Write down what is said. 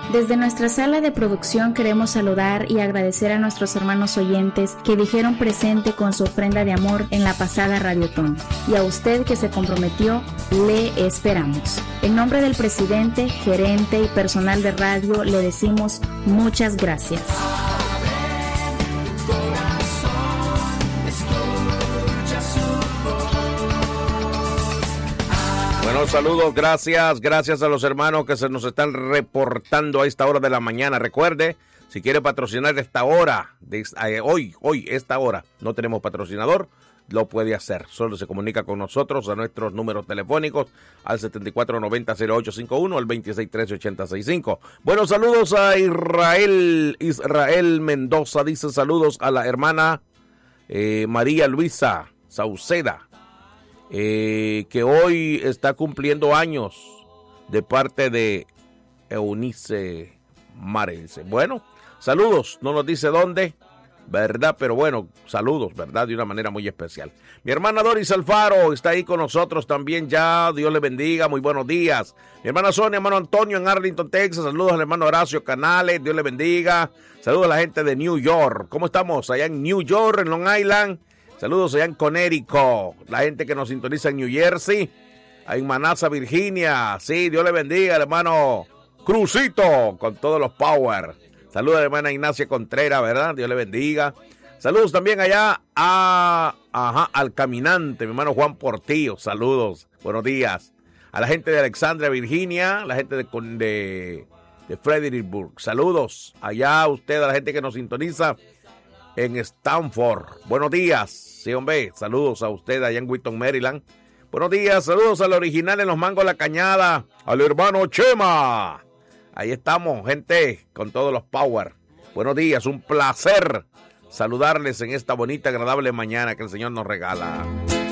Desde nuestra sala de producción queremos saludar y agradecer a nuestros hermanos oyentes que dijeron presente con su ofrenda de amor en la pasada Radiotón. Y a usted que se comprometió, le esperamos. En nombre del presidente, gerente y personal de radio le decimos muchas gracias. Bueno, saludos, gracias a los hermanos que se nos están reportando a esta hora de la mañana. Recuerde, si quiere patrocinar esta hora, esta hora, no tenemos patrocinador, lo puede hacer. Solo se comunica con nosotros a nuestros números telefónicos al 7490-0851, al 2613-8065. Bueno, saludos a Israel Mendoza, dice saludos a la hermana María Luisa Sauceda, que hoy está cumpliendo años, de parte de Eunice Mares. Bueno, saludos, no nos dice dónde, ¿verdad? Pero bueno, saludos, ¿verdad? De una manera muy especial. Mi hermana Doris Alfaro está ahí con nosotros también ya, Dios le bendiga, muy buenos días. Mi hermana Sonia, hermano Antonio en Arlington, Texas, saludos al hermano Horacio Canales, Dios le bendiga. Saludos a la gente de New York, ¿cómo estamos? Allá en New York, en Long Island. Saludos allá en Connecticut, la gente que nos sintoniza en New Jersey, en Manassas, Virginia. Sí, Dios le bendiga, hermano Crucito, con todos los power. Saludos a la hermana Ignacia Contreras, ¿verdad? Dios le bendiga. Saludos también allá al caminante, mi hermano Juan Portillo. Saludos, buenos días. A la gente de Alexandria, Virginia, la gente de Fredericksburg. Saludos allá a usted, a la gente que nos sintoniza en Stanford. Buenos días, sí, hombre. Saludos a usted allá en Wheaton, Maryland. Buenos días, saludos al original en Los Mangos La Cañada, al hermano Chema. Ahí estamos, gente, con todos los power. Buenos días, un placer saludarles en esta bonita, agradable mañana que el Señor nos regala.